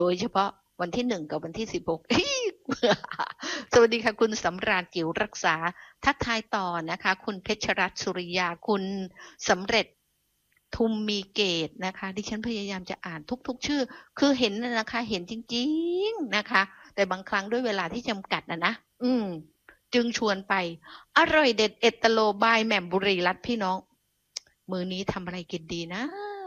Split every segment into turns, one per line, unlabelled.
โดยเฉพาะวันที่1กับวันที่16 สวัสดีค่ะคุณสำราญจิ๋วรักษาทักทายต่อนะคะคุณเพชรรัตน์สุริยาคุณสำเร็จทุมมีเกตนะคะดิฉันพยายามจะอ่านทุกชื่อคือเห็นนะคะเห็นจริงๆนะคะแต่บางครั้งด้วยเวลาที่จำกัดนะจึงชวนไปอร่อยเด็ดเอตโลบายแหม่มบุรีรัตน์พี่น้องมื้อนี้ทำอะไรกินดีนะ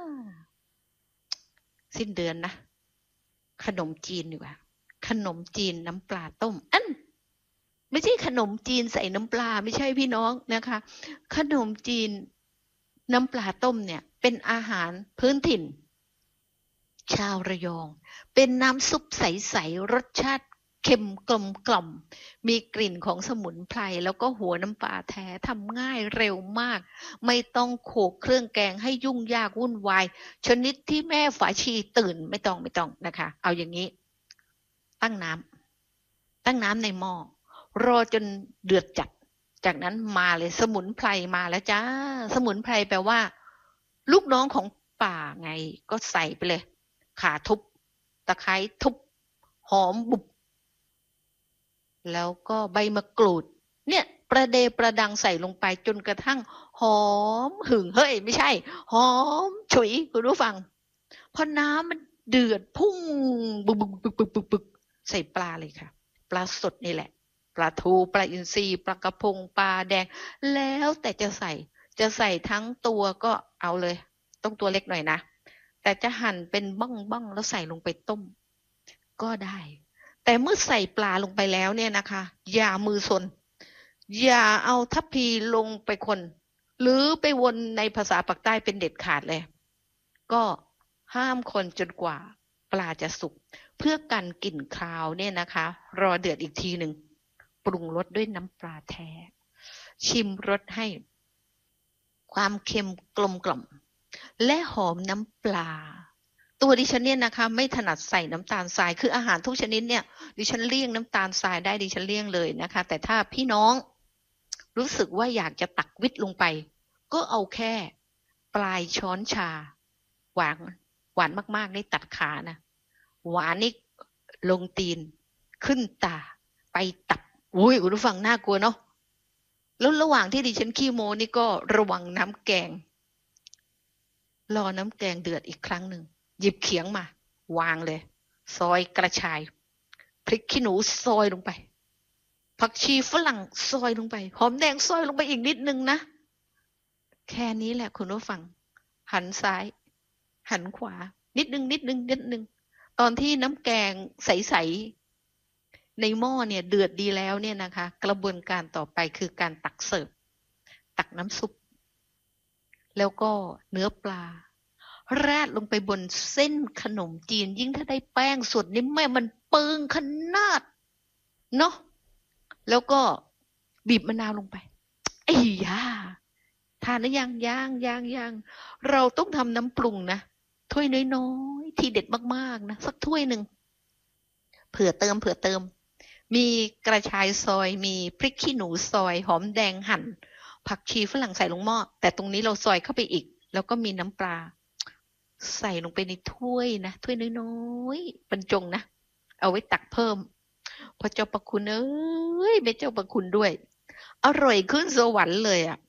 สิ้นเดือนนะขนมจีนดีกว่าขนมจีนน้ำปลาต้มไม่ใช่ขนมจีนใส่น้ำปลาไม่ใช่พี่น้องนะคะขนมจีนน้ำปลาต้มเนี่ยเป็นอาหารพื้นถิ่นชาวระยองเป็นน้ำซุปใสๆรสชาติเค็มกลมกล่อมมีกลิ่นของสมุนไพรแล้วก็หัวน้ำปลาแท้ทำง่ายเร็วมากไม่ต้องโขลกเครื่องแกงให้ยุ่งยากวุ่นวายชนิดที่แม่ฝาชีตื่นไม่ต้องนะคะเอาอย่างนี้ตั้งน้ำในหม้อรอจนเดือดจัดจากนั้นมาเลยสมุนไพรมาแล้วจ้าสมุนไพรแปลว่าลูกน้องของป่าไงก็ใส่ไปเลยข่าทุบตะไคร้ทุบหอมบุบแล้วก็ใบมะกรูดเนี่ยประเดประดังใส่ลงไปจนกระทั่งหอมหึ่งเฮ้ยไม่ใช่หอมฉุยคุณผู้ฟังพอน้ำมันเดือดพุ่งบึกใส่ปลาเลยค่ะปลาสดนี่แหละปลาทูปลาอินทรีปลากระพงปลาแดงแล้วแต่จะใส่ทั้งตัวก็เอาเลยต้องตัวเล็กหน่อยนะแต่จะหั่นเป็นบ้องๆแล้วใส่ลงไปต้มก็ได้แต่เมื่อใส่ปลาลงไปแล้วเนี่ยนะคะอย่ามือซนอย่าเอาทัพพีลงไปคนหรือไปวนในภาษาปากใต้เป็นเด็ดขาดเลยก็ห้ามคนจนกว่าปลาจะสุกเพื่อกันกลิ่นคาวเนี่ยนะคะรอเดือดอีกทีหนึ่งปรุงรสด้วยน้ำปลาแท้ชิมรสให้ความเค็มกลมกล่อมและหอมน้ำปลาตัวดิฉันเนี่ยนะคะไม่ถนัดใส่น้ำตาลทรายคืออาหารทุกชนิดเนี่ยดิฉันเลี่ยงน้ำตาลทรายได้ดิฉันเลี่ยงเลยนะคะแต่ถ้าพี่น้องรู้สึกว่าอยากจะตักวิตลงไปก็เอาแค่ปลายช้อนชาหวานมากๆนี่ตัดขานะหวานนี่ลงตีนขึ้นตาไปตับอุ้ยคุณผู้ฟังน่ากลัวเนาะแล้วระหว่างที่ดิฉันขี้โมนี่ก็ระวังน้ำแกงรอน้ำแกงเดือดอีกครั้งหนึ่งหยิบเขียงมาวางเลยซอยกระชายพริกขี้หนูซอยลงไปผักชีฝรั่งซอยลงไปหอมแดงซอยลงไปอีกนิดนึงนะแค่นี้แหละคุณผู้ฟังหันซ้ายหันขวานิดนึงตอนที่น้ำแกงใสๆในหม้อเนี่ยเดือดดีแล้วเนี่ยนะคะกระบวนการต่อไปคือการตักเสิร์ฟตักน้ำซุปแล้วก็เนื้อปลาราดลงไปบนเส้นขนมจีนยิ่งถ้าได้แป้งสดนี่แม่มันเปิงขนาดเนาะแล้วก็บีบมะนาวลงไปไอ้ยาทานหรือยังยังเราต้องทำน้ำปรุงนะถ้วยน้อยๆที่เด็ดมากๆนะสักถ้วยหนึ่งเผื่อเติมมีกระชายซอยมีพริกขี้หนูซอยหอมแดงหั่นผักชีฝรั่งใส่ลงหม้อแต่ตรงนี้เราซอยเข้าไปอีกแล้วก็มีน้ำปลาใส่ลงไปในถ้วยนะถ้วยน้อยๆบรรจงนะเอาไว้ตักเพิ่มพระเจ้าประคุณเอ้ยไม่เจ้าประคุณด้วยอร่อยขึ้นสวรรค์เลยอ่ะ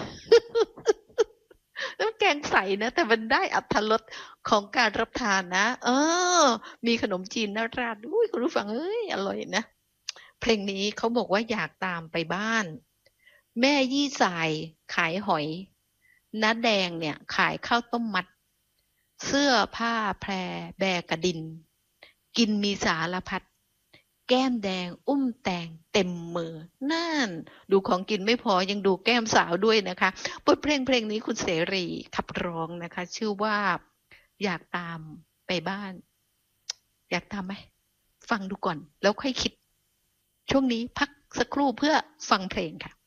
น้ำแกงใสนะแต่มันได้อรรถรสของการรับทานนะมีขนมจีนน่าราดอุ้ยคุณผู้ฟังเอ้ยอร่อยนะเพลงนี้เขาบอกว่าอยากตามไปบ้านแม่ยี่สายขายหอยน้าแดงเนี่ยขายข้าวต้มมัดเสื้อผ้าแพรแบกระดินกินมีสารพัดแก้มแดงอุ้มแตงเต็มมือนั่นดูของกินไม่พอยังดูแก้มสาวด้วยนะคะบทเพลงนี้คุณเสรีขับร้องนะคะชื่อว่าอยากตามไปบ้านอยากตามไหมฟังดูก่อนแล้วค่อยคิดช่วงนี้พักสักครู่เพื่อฟังเพลงค่ะ